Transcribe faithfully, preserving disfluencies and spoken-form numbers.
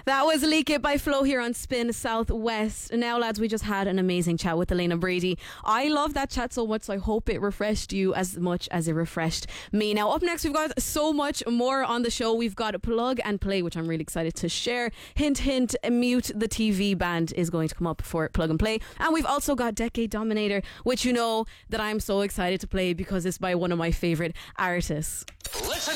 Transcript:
That was Leak It by Flo here on Spin Southwest. Now, lads, we just had an amazing chat with Elena Brady. I love that chat so much, so I hope it refreshed you as much as it refreshed me. Now, up next, we've got so much more on the show. We've got Plug and Play, which I'm really excited to share. Hint, hint, Mute the T V band is going to come up for Plug and Play. And we've also got Decade Dominator, which you know that I'm so excited to play because it's by one of my favourite artists. Listen